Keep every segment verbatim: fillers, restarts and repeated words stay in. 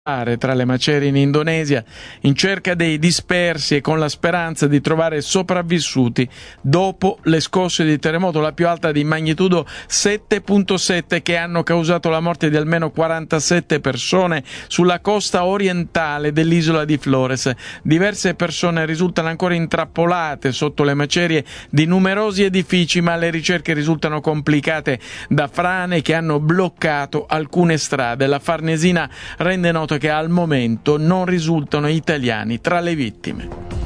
tra le macerie in Indonesia in cerca dei dispersi e con la speranza di trovare sopravvissuti dopo le scosse di terremoto, la più alta di magnitudo sette virgola sette, che hanno causato la morte di almeno quarantasette persone sulla costa orientale dell'isola di Flores. Diverse persone risultano ancora intrappolate sotto le macerie di numerosi edifici, ma le ricerche risultano complicate da frane che hanno bloccato alcune strade. La Farnesina rende noto che al momento non risultano italiani tra le vittime.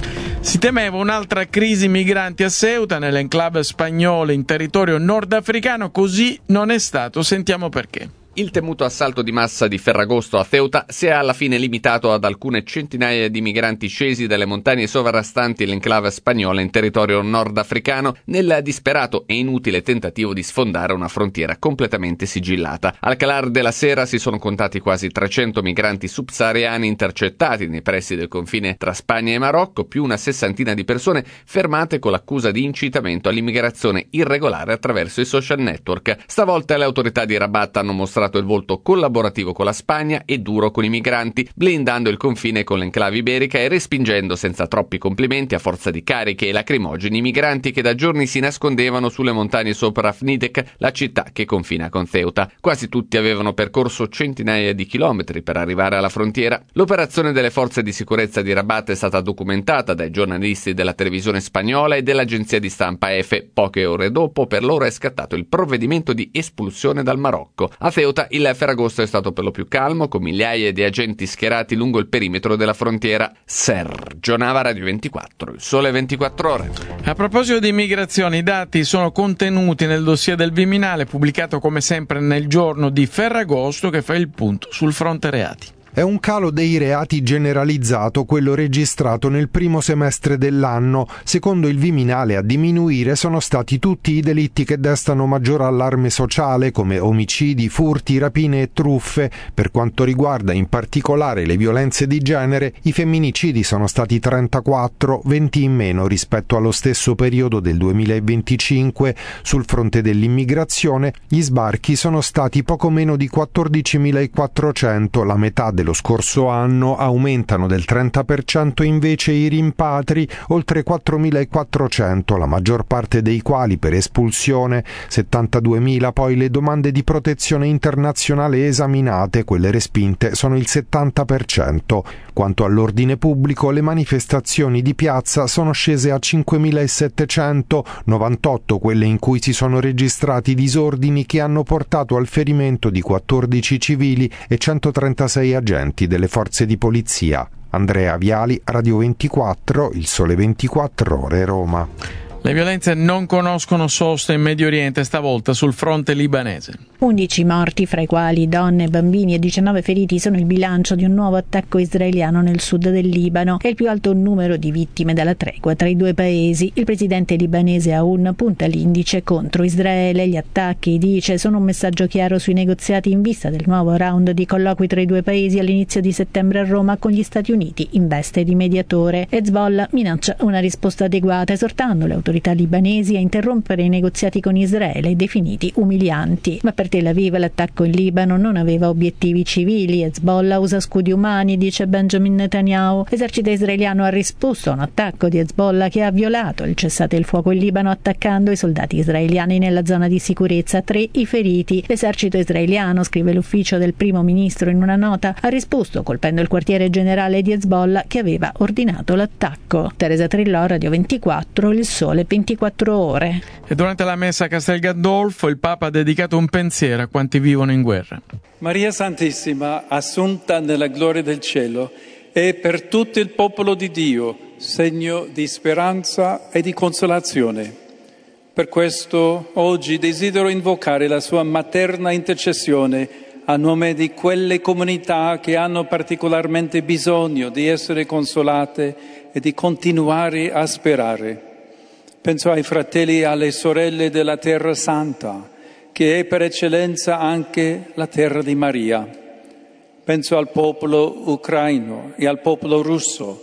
Si temeva un'altra crisi migranti a Ceuta, nell'enclave spagnola in territorio nordafricano, così non è stato. Sentiamo perché. Il temuto assalto di massa di Ferragosto a Ceuta si è alla fine limitato ad alcune centinaia di migranti scesi dalle montagne sovrastanti l'enclave spagnola in territorio nordafricano nel disperato e inutile tentativo di sfondare una frontiera completamente sigillata. Al calar della sera si sono contati quasi trecento migranti subsahariani intercettati nei pressi del confine tra Spagna e Marocco, più una sessantina di persone fermate con l'accusa di incitamento all'immigrazione irregolare attraverso i social network. Stavolta le autorità di Rabat hanno mostrato il volto collaborativo con la Spagna e duro con i migranti, blindando il confine con l'enclave iberica e respingendo senza troppi complimenti a forza di cariche e lacrimogeni i migranti che da giorni si nascondevano sulle montagne sopra Afnidek, la città che confina con Ceuta. Quasi tutti avevano percorso centinaia di chilometri per arrivare alla frontiera. L'operazione delle forze di sicurezza di Rabat è stata documentata dai giornalisti della televisione spagnola e dell'agenzia di stampa E F E. Poche ore dopo, per loro è scattato il provvedimento di espulsione dal Marocco. A Ceuta il Ferragosto è stato per lo più calmo, con migliaia di agenti schierati lungo il perimetro della frontiera. Sergio Nava, Radio ventiquattro, il Sole ventiquattro Ore. A proposito di immigrazione, i dati sono contenuti nel dossier del Viminale, pubblicato come sempre nel giorno di Ferragosto, che fa il punto sul fronte reati. È un calo dei reati generalizzato quello registrato nel primo semestre dell'anno. Secondo il Viminale, a diminuire sono stati tutti i delitti che destano maggior allarme sociale, come omicidi, furti, rapine e truffe. Per quanto riguarda in particolare le violenze di genere, i femminicidi sono stati trentaquattro, venti in meno rispetto allo stesso periodo del duemilaventicinque. Sul fronte dell'immigrazione, gli sbarchi sono stati poco meno di quattordicimilaquattrocento, la metà del lo scorso anno. Aumentano del trenta per cento invece i rimpatri, oltre quattromilaquattrocento, la maggior parte dei quali per espulsione, settantaduemila poi le domande di protezione internazionale esaminate, quelle respinte sono il settanta per cento. Quanto all'ordine pubblico, le manifestazioni di piazza sono scese a cinquemilasettecento, novantotto quelle in cui si sono registrati disordini che hanno portato al ferimento di quattordici civili e centotrentasei agenti delle forze di polizia. Andrea Viali, Radio ventiquattro, il Sole ventiquattro Ore, Roma. Le violenze non conoscono sosta in Medio Oriente, stavolta sul fronte libanese. undici morti, fra i quali donne, bambini e diciannove feriti, sono il bilancio di un nuovo attacco israeliano nel sud del Libano. È il più alto numero di vittime dalla tregua tra i due paesi. Il presidente libanese Aoun punta l'indice contro Israele. Gli attacchi, dice, sono un messaggio chiaro sui negoziati in vista del nuovo round di colloqui tra i due paesi all'inizio di settembre a Roma, con gli Stati Uniti in veste di mediatore. Hezbollah minaccia una risposta adeguata, esortando le autorità libanesi a interrompere i negoziati con Israele, definiti umilianti. Ma per Tel Aviv l'attacco in Libano non aveva obiettivi civili. Hezbollah usa scudi umani, dice Benjamin Netanyahu. L'esercito israeliano ha risposto a un attacco di Hezbollah che ha violato il cessate il fuoco in Libano, attaccando i soldati israeliani nella zona di sicurezza. Tre i feriti. L'esercito israeliano, scrive l'ufficio del primo ministro in una nota, ha risposto colpendo il quartiere generale di Hezbollah che aveva ordinato l'attacco. Teresa Trillò, Radio ventiquattro, il Sole ventiquattro Ore. E durante la messa a Castel Gandolfo il Papa ha dedicato un pensiero a quanti vivono in guerra. Maria Santissima, assunta nella gloria del cielo, è per tutto il popolo di Dio segno di speranza e di consolazione. Per questo oggi desidero invocare la sua materna intercessione a nome di quelle comunità che hanno particolarmente bisogno di essere consolate e di continuare a sperare. Penso ai fratelli e alle sorelle della Terra Santa, che è per eccellenza anche la terra di Maria. Penso al popolo ucraino e al popolo russo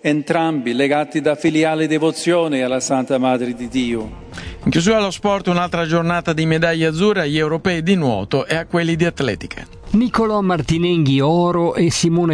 entrambi legati da filiale devozione alla Santa Madre di Dio. In chiusura allo sport, un'altra giornata di medaglie azzurre agli europei di nuoto e a quelli di atletica. Niccolò Martinenghi oro e Simone